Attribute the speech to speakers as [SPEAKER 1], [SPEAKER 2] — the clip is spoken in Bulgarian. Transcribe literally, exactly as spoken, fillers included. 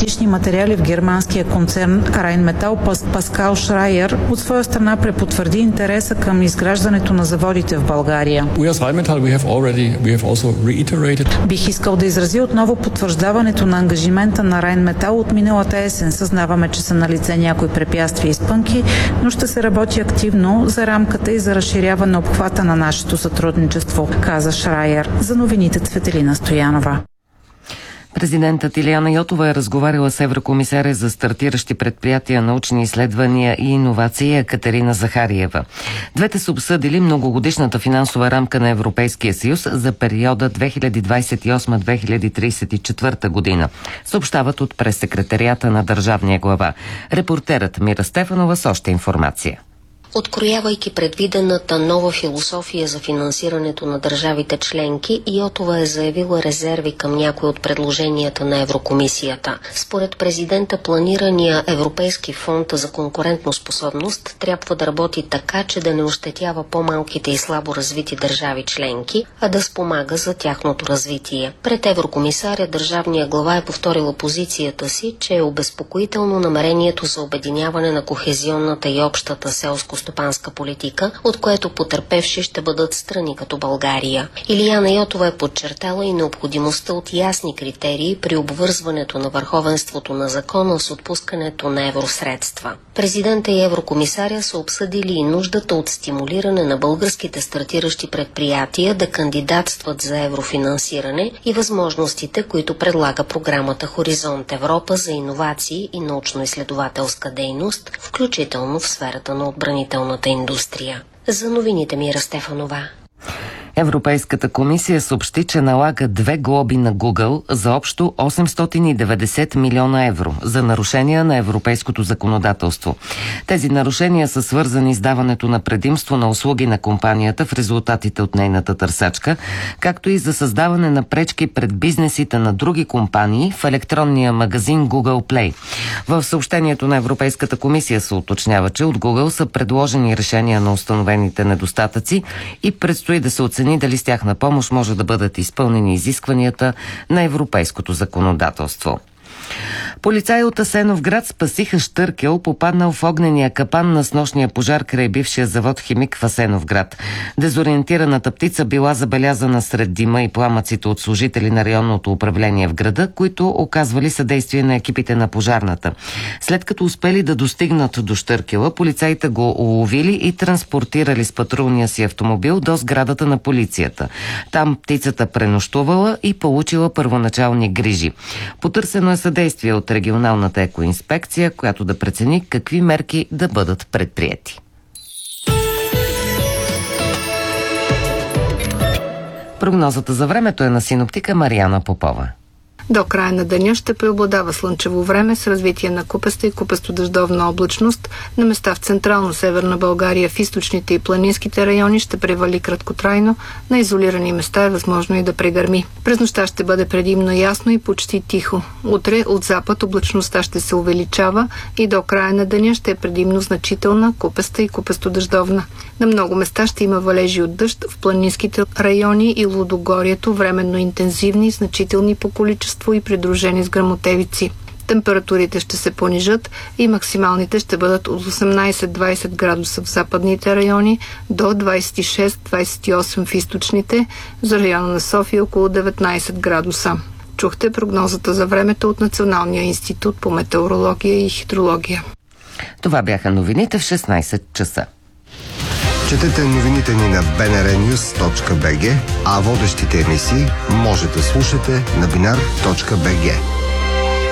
[SPEAKER 1] критични материали в германския концерн Rheinmetall Паскал Шрайер от своя страна препотвърди интереса към изграждането на заводите в България. Бих искал да изразя отново потвърждаването на ангажимента на Rheinmetall от миналата есен. Съзнаваме, че са налице някои препятствия и спънки, но ще се работи активно за рамката и за разширяване обхвата на нашето сътрудничество, каза Шрайер. За новините Цветелина Стоянова.
[SPEAKER 2] Президентът Илияна Йотова е разговаряла с еврокомисаря за стартиращи предприятия, научни изследвания и иновации Екатерина Захариева. Двете са обсъдили многогодишната финансова рамка на Европейския съюз за периода две хиляди двадесет и осма до две хиляди тридесет и четвърта година, съобщават от прес-секретариата на държавния глава. Репортерът Мира Стефанова с още информация.
[SPEAKER 3] Откроявайки предвидената нова философия за финансирането на държавите членки, Йотова е заявила резерви към някои от предложенията на Еврокомисията. Според президента, планирания Европейски фонд за конкурентноспособност трябва да работи така, че да не ощетява по-малките и слабо развити държави членки, а да спомага за тяхното развитие. Пред Еврокомисаря държавния глава е повторила позицията си, че е обезпокоително намерението за обединяване на кохезионната и общата селско стопанска политика, от което потърпевши ще бъдат страни като България. Илияна Йотова е подчертала и необходимостта от ясни критерии при обвързването на върховенството на закона с отпускането на евросредства. Президента и еврокомисаря са обсъдили и нуждата от стимулиране на българските стартиращи предприятия да кандидатстват за еврофинансиране и възможностите, които предлага програмата Хоризонт Европа за иновации и научно-изследователска дейност, включително в сферата на отбранителната индустрия. За новините Мира Стефанова.
[SPEAKER 2] Европейската комисия съобщи, че налага две глоби на Google за общо осемстотин и деветдесет милиона евро за нарушения на европейското законодателство. Тези нарушения са свързани с даването на предимство на услуги на компанията в резултатите от нейната търсачка, както и за създаване на пречки пред бизнесите на други компании в електронния магазин Google Play. В съобщението на Европейската комисия се уточнява, че от Google са предложени решения на установените недостатъци и предстои да се оцени дали с тяхна помощ може да бъдат изпълнени изискванията на европейското законодателство. Полицаи от Асеновград спасиха щъркел, попаднал в огнения капан на снощния пожар край бившия завод Химик в Асеновград. Дезориентираната птица била забелязана сред дима и пламъците от служители на районното управление в града, които оказвали съдействие на екипите на пожарната. След като успели да достигнат до щъркела, полицаите го уловили и транспортирали с патрулния си автомобил до сградата на полицията. Там птицата пренощувала и получила първоначални грижи. Потърсено е съдействие от регионалната екоинспекция, която да прецени какви мерки да бъдат предприети. Прогнозата за времето е на синоптика Мариана Попова.
[SPEAKER 4] До края на деня ще преобладава слънчево време с развитие на купеста и купесто-дъждовна облачност. На места в централно-северна България, в източните и планинските райони ще превали краткотрайно, на изолирани места е възможно и да прегърми. През нощта ще бъде предимно ясно и почти тихо. Утре от запад облачността ще се увеличава и до края на деня ще е предимно значителна, купеста и купесто-дъждовна. На много места ще има валежи от дъжд, в планинските райони и Лудогорието временно интензивни, значителни по количество и придружени с гръмотевици. Температурите ще се понижат и максималните ще бъдат от осемнадесет до двадесет градуса в западните райони до двадесет и шест до двадесет и осем в източните, за района на София около деветнадесет градуса. Чухте прогнозата за времето от Националния институт по метеорология и хидрология.
[SPEAKER 2] Това бяха новините в шестнадесет часа.
[SPEAKER 5] Четете новините ни на би ен ар нюз точка би джи, а водещите емисии може да слушате на бинар точка би джи.